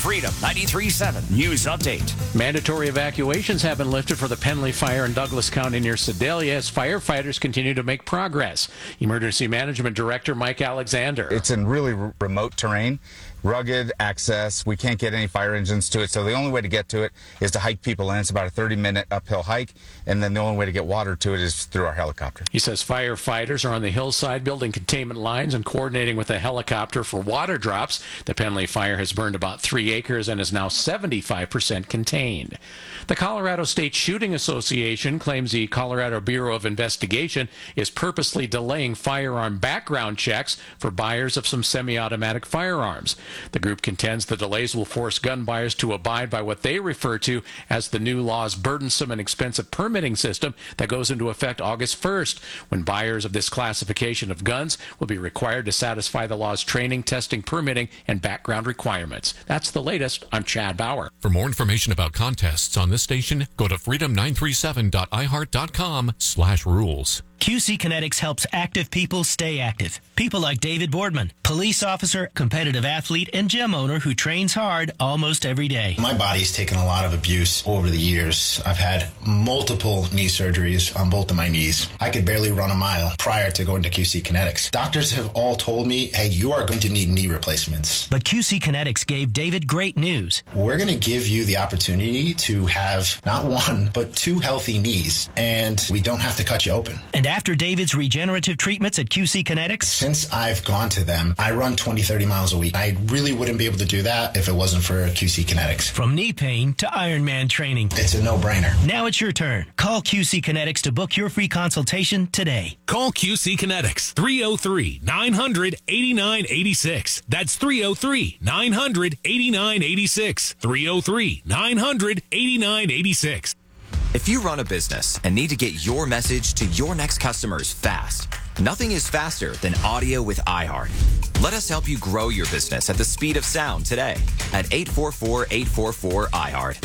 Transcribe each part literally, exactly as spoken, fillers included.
Freedom ninety-three point seven News Update. Mandatory evacuations have been lifted for the Penley fire in Douglas County near Sedalia as firefighters continue to make progress. Emergency Management Director Mike Alexander. It's in really r- remote terrain, rugged access. We can't get any fire engines to it, so the only way to get to it is to hike people in. It's about a thirty minute uphill hike, and then the only way to get water to it is through our helicopter. He says firefighters are on the hillside building containment lines and coordinating with a helicopter for water drops. The Penley fire has burned about three acres and is now seventy-five percent contained. The Colorado State Shooting Association claims the Colorado Bureau of Investigation is purposely delaying firearm background checks for buyers of some semi-automatic firearms. The group contends the delays will force gun buyers to abide by what they refer to as the new law's burdensome and expensive permitting system that goes into effect August first, when buyers of this classification of guns will be required to satisfy the law's training, testing, permitting, and background requirements. That's the latest. I'm Chad Bauer. For more information about contests on this station, go to freedom nine three seven dot i heart dot com slash rules. Q C Kinetics helps active people stay active. People like David Boardman, police officer, competitive athlete, and gym owner who trains hard almost every day. My body's taken a lot of abuse over the years. I've had multiple knee surgeries on both of my knees. I could barely run a mile prior to going to Q C Kinetics. Doctors have all told me, hey, you are going to need knee replacements. But Q C Kinetics gave David great news. We're going to give you the opportunity to have not one, but two healthy knees, and we don't have to cut you open. And after David's regenerative treatments at Q C Kinetics, since I've gone to them, I run twenty, thirty miles a week. I really wouldn't be able to do that if it wasn't for Q C Kinetics. From knee pain to Ironman training, it's a no-brainer. Now it's your turn. Call Q C Kinetics to book your free consultation today. Call Q C Kinetics, three oh three, nine hundred, eighty-nine eighty-six. That's three oh three, nine hundred, eighty-nine eighty-six. three oh three, nine hundred, eighty-nine eighty-six. If you run a business and need to get your message to your next customers fast, nothing is faster than audio with iHeart. Let us help you grow your business at the speed of sound today at eight four four, eight four four, iHeart.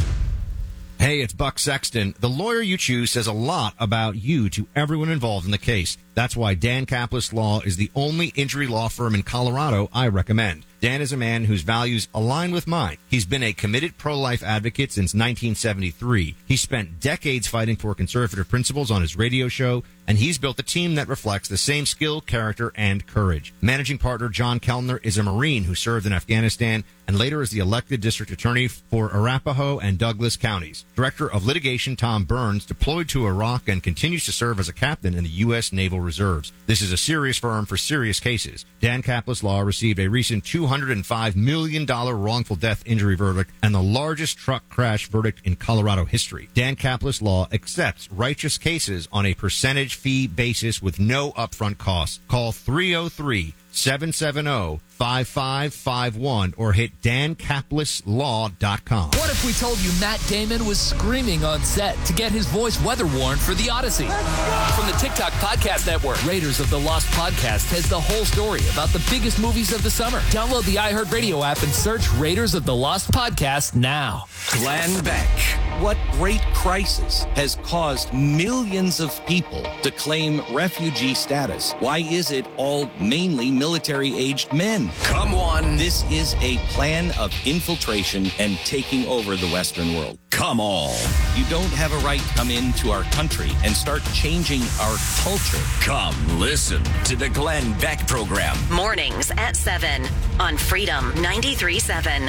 Hey, it's Buck Sexton. The lawyer you choose says a lot about you to everyone involved in the case. That's why Dan Kaplis Law is the only injury law firm in Colorado I recommend. Dan is a man whose values align with mine. He's been a committed pro-life advocate since nineteen seventy-three. He spent decades fighting for conservative principles on his radio show, and he's built a team that reflects the same skill, character, and courage. Managing partner John Kellner is a Marine who served in Afghanistan and later as the elected district attorney for Arapahoe and Douglas counties. Director of litigation Tom Burns deployed to Iraq and continues to serve as a captain in the U S Naval Reserves. This is a serious firm for serious cases. Dan Kaplis Law received a recent two hundred five million dollars wrongful death injury verdict and the largest truck crash verdict in Colorado history. Dan Kaplis Law accepts righteous cases on a percentage fee basis with no upfront costs. Call three oh three, seven seven oh, five five five one or hit dan kaplis law dot com. What if we told you Matt Damon was screaming on set to get his voice weather worn for The Odyssey? From the TikTok Podcast Network, Raiders of the Lost Podcast has the whole story about the biggest movies of the summer. Download the iHeartRadio app and search Raiders of the Lost Podcast now. Glenn Beck. What great crisis has caused millions of people to claim refugee status? Why is it all mainly military-aged men? Come on. This is a plan of infiltration and taking over the Western world. Come on. You don't have a right to come into our country and start changing our culture. Come listen to the Glenn Beck program. Mornings at seven on Freedom ninety-three point seven.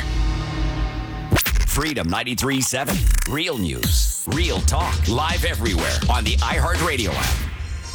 Freedom ninety-three point seven. Real news, real talk, live everywhere on the iHeartRadio app.